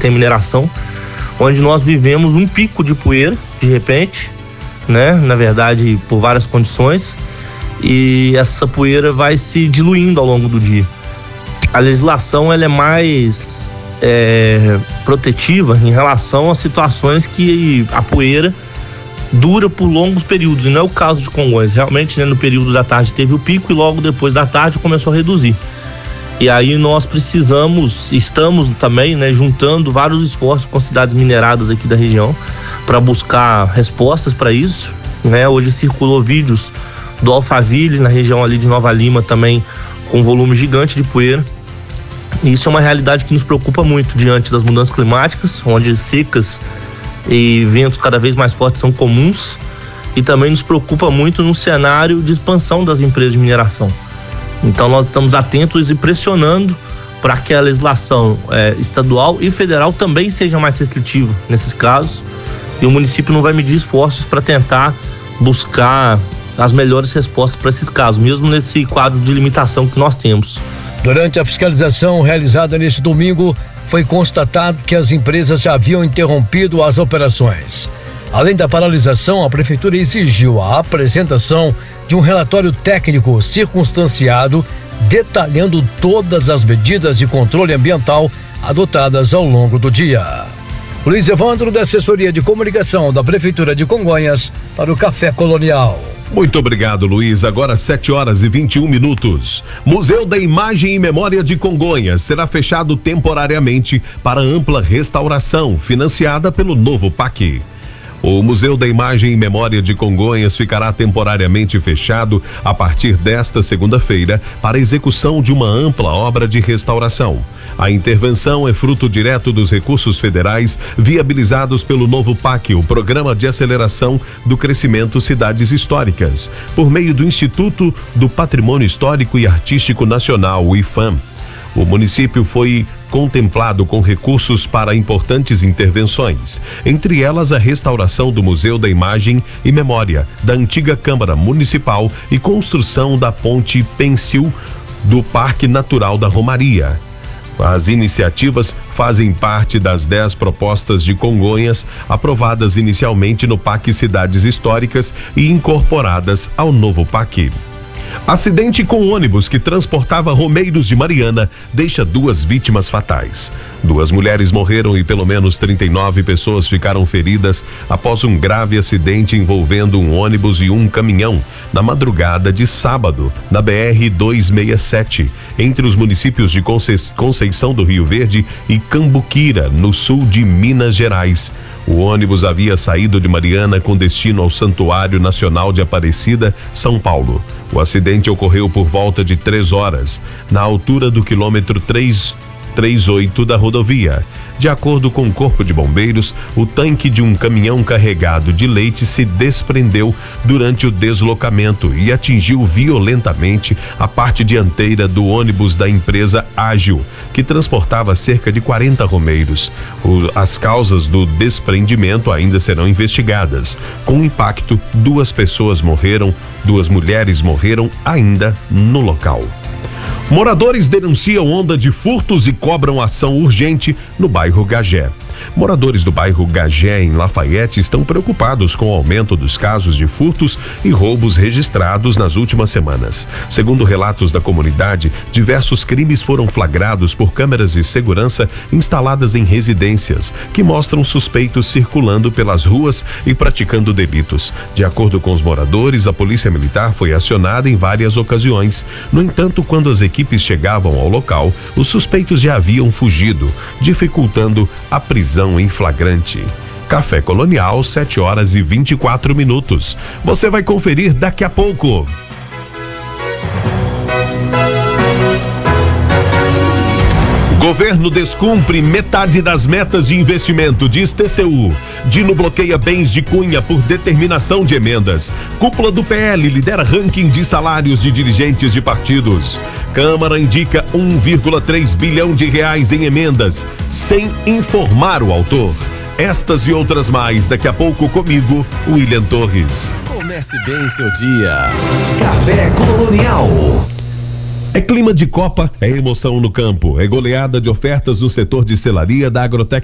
tem mineração, onde nós vivemos um pico de poeira, de repente, né? Na verdade, por várias condições, e essa poeira vai se diluindo ao longo do dia. A legislação ela é mais protetiva em relação a situações que a poeira dura por longos períodos, e não é o caso de Congonhas. Realmente, né, no período da tarde teve o pico e logo depois da tarde começou a reduzir. E aí nós estamos também, né, juntando vários esforços com cidades mineradas aqui da região para buscar respostas para isso, né? Hoje circulou vídeos do Alphaville, na região ali de Nova Lima, também com um volume gigante de poeira. E isso é uma realidade que nos preocupa muito diante das mudanças climáticas, onde secas e ventos cada vez mais fortes são comuns, e também nos preocupa muito no cenário de expansão das empresas de mineração. Então nós estamos atentos e pressionando para que a legislação estadual e federal também seja mais restritiva nesses casos, e o município não vai medir esforços para tentar buscar as melhores respostas para esses casos, mesmo nesse quadro de limitação que nós temos. Durante a fiscalização realizada neste domingo, foi constatado que as empresas já haviam interrompido as operações. Além da paralisação, a prefeitura exigiu a apresentação de um relatório técnico circunstanciado, detalhando todas as medidas de controle ambiental adotadas ao longo do dia. Luiz Evandro, da Assessoria de Comunicação da Prefeitura de Congonhas, para o Café Colonial. Muito obrigado, Luiz. Agora 7h21. Museu da Imagem e Memória de Congonhas será fechado temporariamente para ampla restauração, financiada pelo novo PAC. O Museu da Imagem e Memória de Congonhas ficará temporariamente fechado a partir desta segunda-feira para execução de uma ampla obra de restauração. A intervenção é fruto direto dos recursos federais viabilizados pelo novo PAC, o Programa de Aceleração do Crescimento Cidades Históricas, por meio do Instituto do Patrimônio Histórico e Artístico Nacional, o IPHAN. O município foi contemplado com recursos para importantes intervenções, entre elas a restauração do Museu da Imagem e Memória da antiga Câmara Municipal e construção da Ponte Pensil do Parque Natural da Romaria. As iniciativas fazem parte das 10 propostas de Congonhas aprovadas inicialmente no PAC Cidades Históricas e incorporadas ao novo PAC. Acidente com ônibus que transportava romeiros de Mariana deixa 2 vítimas fatais. 2 mulheres morreram e pelo menos 39 pessoas ficaram feridas após um grave acidente envolvendo um ônibus e um caminhão na madrugada de sábado, na BR-267, entre os municípios de Conceição do Rio Verde e Cambuquira, no sul de Minas Gerais. O ônibus havia saído de Mariana com destino ao Santuário Nacional de Aparecida, São Paulo. O acidente ocorreu por volta de 3 horas, na altura do quilômetro 338 da rodovia. De acordo com o Corpo de Bombeiros, o tanque de um caminhão carregado de leite se desprendeu durante o deslocamento e atingiu violentamente a parte dianteira do ônibus da empresa Ágil, que transportava cerca de 40 romeiros. As causas do desprendimento ainda serão investigadas. Com o impacto, 2 pessoas morreram, 2 mulheres morreram ainda no local. Moradores denunciam onda de furtos e cobram ação urgente no bairro Gagé. Moradores do bairro Gagé, em Lafayette, estão preocupados com o aumento dos casos de furtos e roubos registrados nas últimas semanas. Segundo relatos da comunidade, diversos crimes foram flagrados por câmeras de segurança instaladas em residências, que mostram suspeitos circulando pelas ruas e praticando delitos. De acordo com os moradores, a polícia militar foi acionada em várias ocasiões. No entanto, quando as equipes chegavam ao local, os suspeitos já haviam fugido, dificultando a prisão em flagrante. Café Colonial, 7h24. Você vai conferir daqui a pouco. Governo descumpre metade das metas de investimento, diz TCU. Dino bloqueia bens de Cunha por determinação de emendas. Cúpula do PL lidera ranking de salários de dirigentes de partidos. Câmara indica 1,3 bilhão de reais em emendas, sem informar o autor. Estas e outras mais, daqui a pouco comigo, William Torres. Comece bem seu dia. Café Colonial. É clima de Copa, é emoção no campo, é goleada de ofertas no setor de selaria da Agrotec